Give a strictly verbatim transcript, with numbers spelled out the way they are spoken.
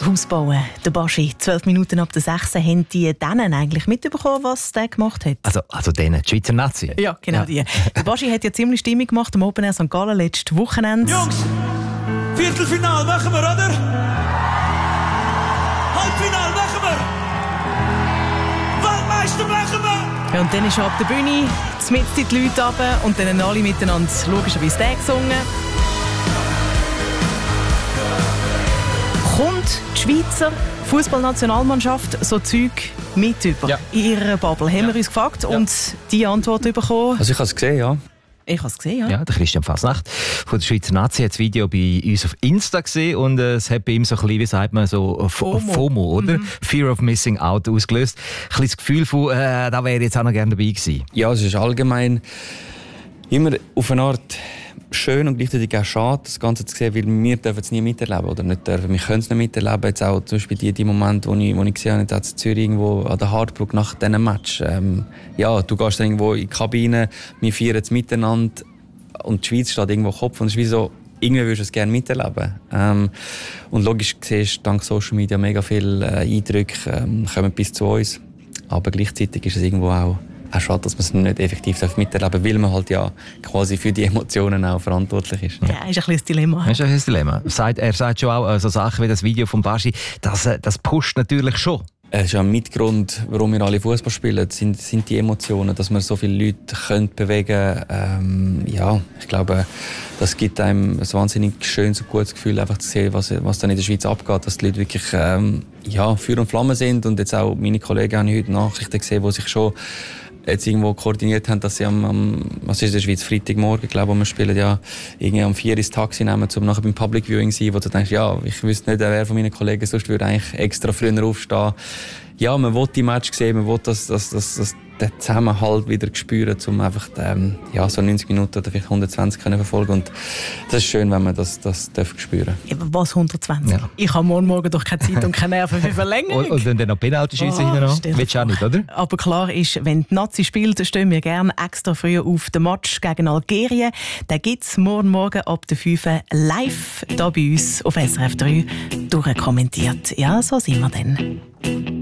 Haus bauen. Der Baschi, zwölf Minuten ab der sechs, haben die denen eigentlich mitbekommen, was der gemacht hat? Also, also denen, die Schweizer Nazi? Ja, genau ja. die. Der Baschi hat ja ziemlich Stimmung gemacht am Open Air Sankt Gallen letztes Wochenende. Jungs, Viertelfinal machen wir, oder? Halbfinal machen wir! Weltmeister machen wir! Ja, und dann ist er ab der Bühne, mitten die Leute runter und dann alle miteinander logischerweise den gesungen. Kommt die Schweizer Fußballnationalmannschaft so Zeug mit über ja. in ihrer Bubble? Haben ja. wir uns gefragt ja. und die Antwort bekommen? Also ich habe es gesehen, ja. Ich habe es gesehen, ja. Ja, der Christian Fasnacht von der Schweizer Nazi hat das Video bei uns auf Insta gesehen und äh, es hat bei ihm so ein bisschen, wie sagt man, so FOMO, FOMO oder? Mhm. Fear of Missing Out ausgelöst. Ein bisschen das Gefühl von, äh, da wäre ich jetzt auch noch gerne dabei gewesen. Ja, es ist allgemein immer auf eine Art schön und gleichzeitig auch schade, das Ganze zu sehen, weil wir dürfen es nie miterleben oder nicht dürfen. Wir können es nicht miterleben. Jetzt auch zum Beispiel die, die Momente, wo ich, wo ich gesehen habe, jetzt in Zürich irgendwo an der Hardbrücke nach diesem Match. Ähm, ja, du gehst dann irgendwo in die Kabine, wir feiern es miteinander und die Schweiz steht irgendwo Kopf und es ist wie so, irgendwie würdest du es gerne miterleben. Ähm, und logisch siehst du dank Social Media mega viele äh, Eindrücke ähm, kommen bis zu uns, aber gleichzeitig ist es irgendwo auch auch schade, dass man es nicht effektiv miterleben darf, weil man halt ja quasi für die Emotionen auch verantwortlich ist. Ja, ist ein bisschen ein Dilemma. Das ist ein Dilemma. Er sagt schon auch so Sachen wie das Video von Baschi, das, das pusht natürlich schon. Es ist ja ein Mitgrund, warum wir alle Fußball spielen, sind, sind die Emotionen, dass man so viele Leute können bewegen können. Ähm, ja, ich glaube, das gibt einem ein wahnsinnig schönes und gutes Gefühl, einfach zu sehen, was, was dann in der Schweiz abgeht, dass die Leute wirklich ähm, ja, Feuer und Flamme sind. Und jetzt auch meine Kollegen haben heute Nachrichten gesehen, die sich schon jetzt irgendwo koordiniert haben, dass sie am, am was ist in der Schweiz, Freitagmorgen, glaube ich, wir spielen ja irgendwie am vier ins Taxi nehmen, um nachher beim Public Viewing zu sein, wo du denkst, ja, ich wüsste nicht, wer von meinen Kollegen sonst würde eigentlich extra früher aufstehen. Ja, man will die Match sehen, man will das, das, das, das, den Zusammenhalt wieder spüren, um einfach ähm, ja, so neunzig Minuten oder vielleicht hundertzwanzig können verfolgen. Und das ist schön, wenn man das, das darf spüren. Ja, was hundertzwanzig? Ja. Ich habe morgen, morgen doch keine Zeit und keine Nerven für Verlängerung. und, und dann noch Penalty-Schüsse oh, hinten willst du auch nicht, oder? Aber klar ist, wenn die Nazi spielt, stehen wir gerne extra früh auf den Match gegen Algerien. Den gibt es morgen Morgen ab der fünf live hier bei uns auf S R F drei durchkommentiert. Ja, so sind wir dann.